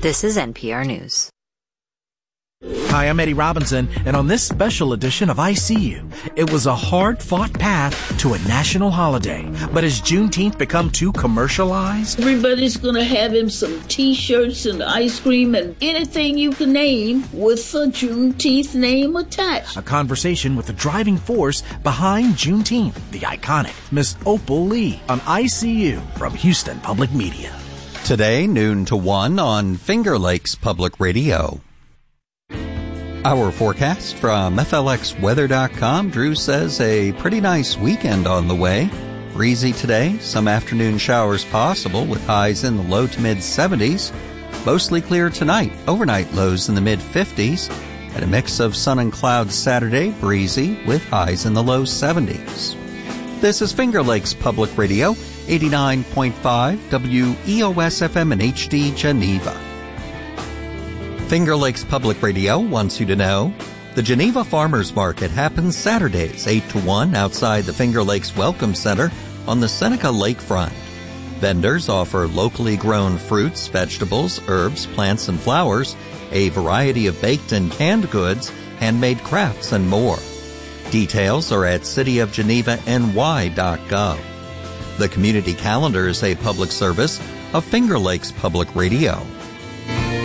This is NPR News. Hi, I'm Eddie Robinson, and on this special edition of I See You, it was a hard-fought path to a national holiday. But has Juneteenth become too commercialized? Everybody's going to have him some T-shirts and ice cream and anything you can name with the Juneteenth name attached. A conversation with the driving force behind Juneteenth, the iconic Miss Opal Lee, on I See You from Houston Public Media. Today, noon to 1 on Finger Lakes Public Radio. Our forecast from FLXweather.com. Drew says a pretty nice weekend on the way. Breezy today, some afternoon showers possible with highs in the low to mid 70s. Mostly clear tonight, overnight lows in the mid 50s. And a mix of sun and clouds Saturday, breezy with highs in the low 70s. This is Finger Lakes Public Radio, 89.5 WEOS FM and HD Geneva. Finger Lakes Public Radio wants you to know the Geneva Farmers Market happens Saturdays 8 to 1 outside the Finger Lakes Welcome Center on the Seneca Lakefront. Vendors offer locally grown fruits, vegetables, herbs, plants, and flowers, a variety of baked and canned goods, handmade crafts, and more. Details are at cityofgenevany.gov. The community calendar is a public service of Finger Lakes Public Radio.